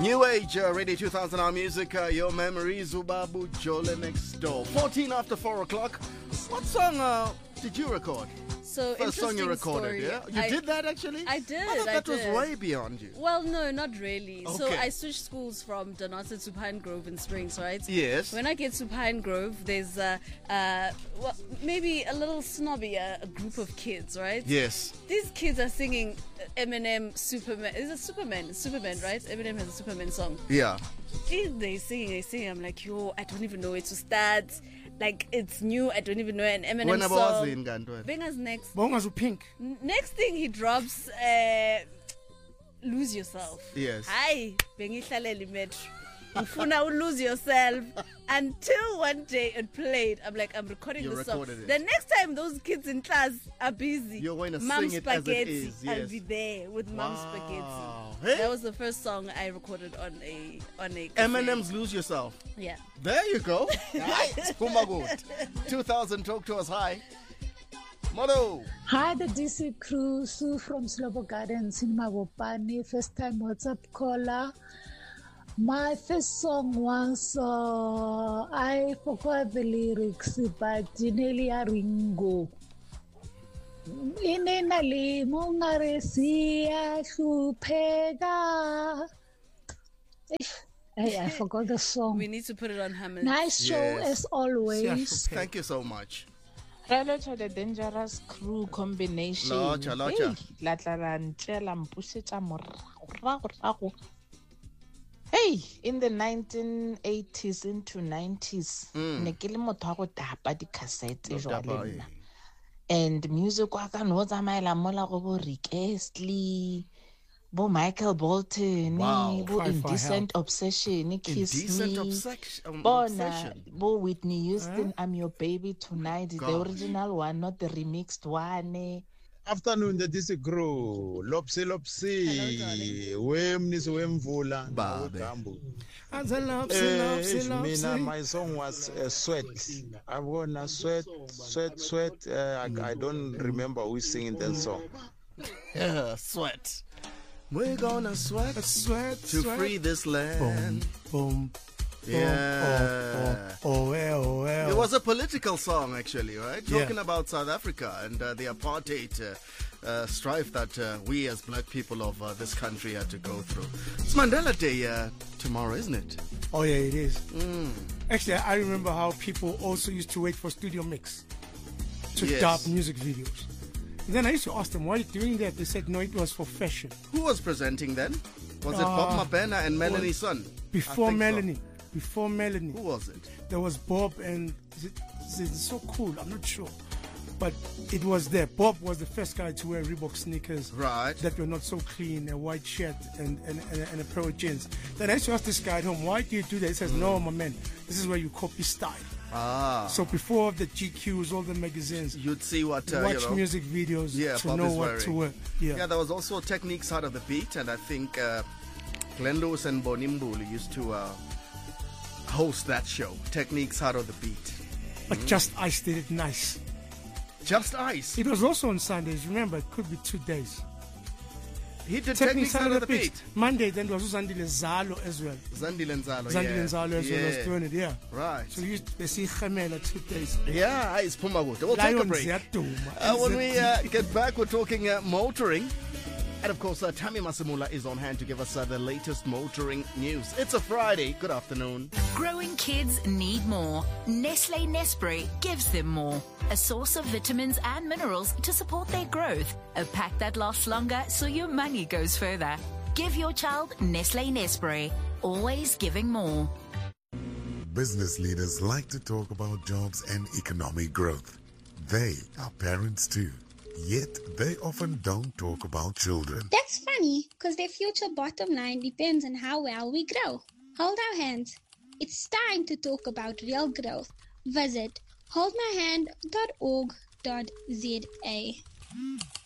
New Age, Radio 2000 Our Music, Your Memories, Ubabu Jole Next Door. 14 after 4 o'clock. What song did you record? So First song you recorded, story. yeah? You did that actually? I did. I thought that was way beyond you. Well, no, not really. Okay. So I switched schools from Donata to Pine Grove in Springs, right? Yes. When I get to Pine Grove, there's well, maybe a little snobby, a group of kids, right? Yes. These kids are singing Eminem Superman. Is it Superman? Superman, right? Eminem has a Superman song. Yeah. They sing. I'm like, yo, I don't even know where to start. Like, it's new. I don't even know an Eminem When song. When Benga's next. Bonga's pink. Next thing he drops, Lose Yourself. Yes. Hi, Bengihlaleli Metro. Ufuna lose yourself. Until one day it played. I'm like, I'm recording You the song. recorded it. The next time those kids in class are busy, You're going to Mom sing it as it Spaghetti, is, I'll yes. be there with Mom Wow. Spaghetti. Hey? That was the first song I recorded on a cassette. Eminem's Lose Yourself. Yeah. There you go. Nice. Kumagut. 2000 Talk to Us. Hi. Mono. Hi, the DC crew. Sue from Slovo Gardens in Mabopani. First time WhatsApp caller. My first song was, I forgot the lyrics, but Ginelia Ringo. Inenali Mongaresia Shupega. I forgot the song. We need to put it on Hammond. Nice show Yes. as always. Thank you so much. Hello to the dangerous crew combination. Locha. La tla ra ntlela mpusetsa morago. Hey, in the 1980s into 90s, ne ke le motho wa go tapa di-cassette jwale nna. And music wa ka no tsamaela mola go bo Rick Astley, bo Michael Bolton, Wow. bo Cry for Indecent Obsession, Kiss Indecent Me, obsession. Bona, bo Whitney Houston, I'm Your Baby Tonight, the Gosh. original one, not the remixed one. Afternoon, the DC crew. Lopsy. Wemnis wemvula. Babe. Mina, my song was Sweat. I wanna sweat. I don't remember who's singing that song. Yeah, sweat. We're gonna sweat Sweat. to free this land. Boom. Yeah. Oh. It was a political song, actually, right? Yeah. Talking about South Africa and the apartheid strife that we as black people of this country had to go through. It's Mandela Day tomorrow, isn't it? Oh, yeah, it is. Actually, I remember how people also used to wait for studio mix to Yes. dub music videos. And then I used to ask them, why are you doing that? They said, no, it was for fashion. Who was presenting then? Was it Bob Mabena and Melanie Sun? Before I think so. Melanie. Before Melanie. Who was it? There was Bob and it's so cool. I'm not sure. But it was there. Bob was the first guy to wear Reebok sneakers Right. that were not so clean, a white shirt and a pair of jeans. Then I used to ask this guy at home, why do you do that? He says, no, my man, this is where you copy style. Ah. So before the GQs, all the magazines, You'd see what, watch music videos to Bob know is what to wearing. wear. Yeah, there was also Techniques Out of the Beat, and I think Glenn Lewis and Bonimbuli used to host that show, Techniques Out of the Beat. But Just Ice did it nice. Just Ice. It was also on Sundays. Remember, it could be 2 days. He did Techniques Out of the Beat. Monday, then there was Zandile Zalo as well. Zandile Nzalo, Zandile Zalo as well was doing it, yeah. Right. So you used to see Khemela 2 days. Yeah, it's Pumagut. We'll take a Lions break. ziyaduma. When we get back, we're talking motoring. And of course, Tammy Masamula is on hand to give us the latest motoring news. It's a Friday. Good afternoon. Growing kids need more. Nestle Nespray gives them more. A source of vitamins and minerals to support their growth. A pack that lasts longer so your money goes further. Give your child Nestle Nespray. Always giving more. Business leaders like to talk about jobs and economic growth. They are parents too. Yet they often don't talk about children. That's funny, because their future bottom line depends on how well we grow. Hold our hands. It's time to talk about real growth. Visit holdmyhand.org.za.